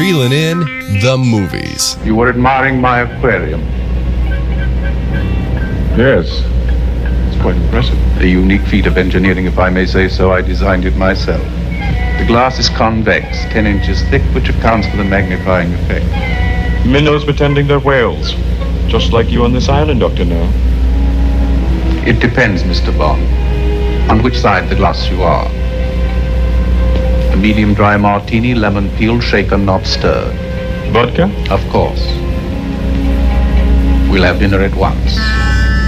reeling in the movies. You were admiring my aquarium. Yes. It's quite impressive. A unique feat of engineering, if I may say so. I designed it myself. The glass is convex, 10 inches thick, which accounts for the magnifying effect. Minnows pretending they're whales. Just like you on this island, Dr. No. It depends, Mr. Bond, on which side of the glass you are. A medium dry martini, lemon peel, shaken, not stirred. Vodka? Of course. We'll have dinner at once.